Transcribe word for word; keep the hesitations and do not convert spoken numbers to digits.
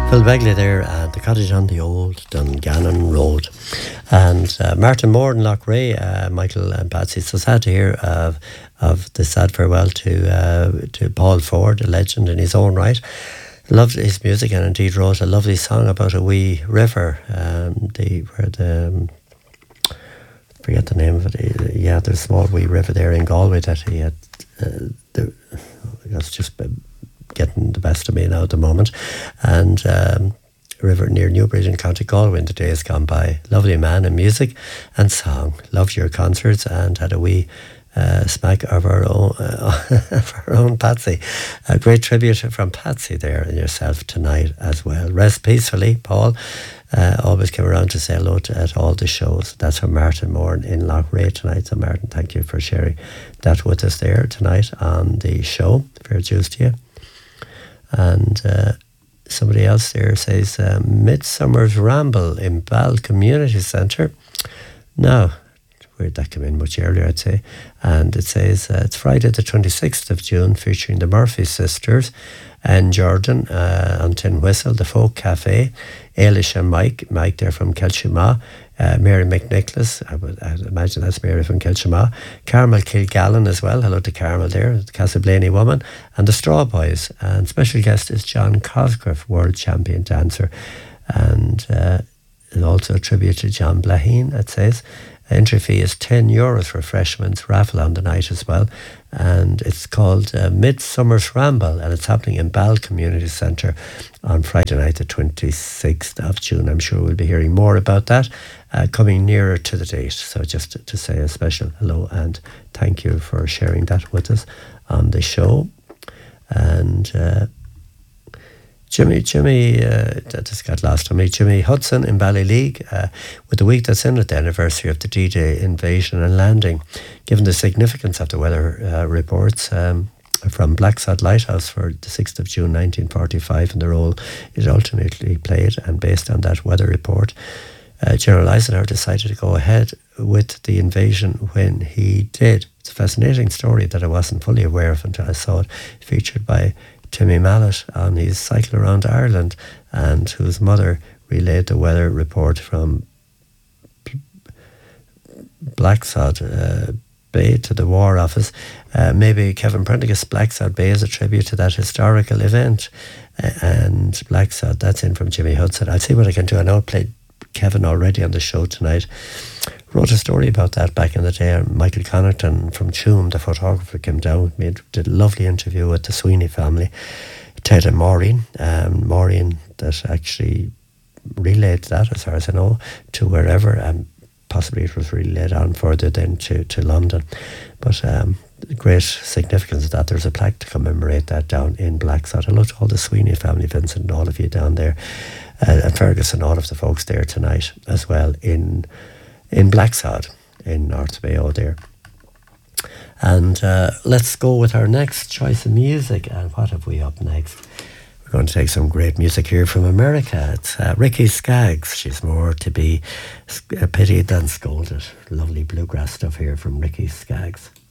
Phil Begley there at the cottage on the old Dungannon Road. And uh, Martin Moore and Loughrea, uh, Michael and Patsy, so sad to hear of, of the sad farewell to uh, to Paul Ford, a legend in his own right. Loved his music and indeed wrote a lovely song about a wee river, um, the where the um, forget the name of it. Yeah, there's a small wee river there in Galway that he had. Uh, the, that's just getting the best of me now at the moment, and um, a river near Newbridge in County Galway in the days gone by. Lovely man in music and song. Loved your concerts and had a wee uh, smack of our own, uh, of our own Patsy. A great tribute from Patsy there and yourself tonight as well. Rest peacefully, Paul. Uh, always came around to say hello to, at all the shows. That's from Martin Moore in Loughrea tonight. So Martin, thank you for sharing that with us there tonight on the show. Fair dues to you. And uh, somebody else there says um, Midsummer's Ramble in Ball Community Centre. Now, where'd that come in? Much earlier, I'd say. And it says uh, it's Friday the twenty-sixth of June, featuring the Murphy sisters and Jordan uh, on Tin Whistle, the Folk Cafe, Ailish and Mike, Mike there from Kelshima, uh, Mary McNicholas, I would I'd imagine that's Mary from Kelshima, Carmel Kilgallen as well, hello to Carmel there, the Castleblaney woman, and the Straw Boys. And special guest is John Cosgrove, world champion dancer. And uh, also a tribute to John Blaheen, it says. Entry fee is ten euros for freshman's raffle on the night as well. And it's called uh, Midsummer's Ramble, and it's happening in Ball Community Centre on Friday night, the twenty-sixth of June. I'm sure we'll be hearing more about that uh, coming nearer to the date. So just to, to say a special hello and thank you for sharing that with us on the show. And uh, Jimmy, Jimmy, uh, that just got lost on me. Jimmy Hudson in Ballyleague, uh, with the week that's in it, the anniversary of the D-Day invasion and landing. Given the significance of the weather uh, reports um, from Blacksod Lighthouse for the sixth of June nineteen forty-five and the role it ultimately played, and based on that weather report, uh, General Eisenhower decided to go ahead with the invasion when he did. It's a fascinating story that I wasn't fully aware of until I saw it featured by Timmy Mallet on his cycle around Ireland, and whose mother relayed the weather report from Blacksod uh, Bay to the War Office. Uh, maybe Kevin Prendergast, Blacksod Bay is a tribute to that historical event. Uh, and Blacksod, that's in from Jimmy Hudson. I'll see what I can do. I know I played Kevin already on the show tonight. Wrote a story about that back in the day. Michael Connaughton from Tuam, the photographer, came down with me, did a lovely interview with the Sweeney family, Ted and Maureen. Um, Maureen that actually relayed that, as far as I know, to wherever, and possibly it was relayed on further then to, to London. But um, great significance of that. There's a plaque to commemorate that down in Blacksod. Hello to all the Sweeney family, Vincent and all of you down there, uh, and Fergus and all of the folks there tonight as well in in Blacksod, in North Mayo there. And uh, let's go with our next choice of music. And what have we up next? We're going to take some great music here from America. It's uh, Ricky Skaggs. She's more to be pitied than scolded. Lovely bluegrass stuff here from Ricky Skaggs.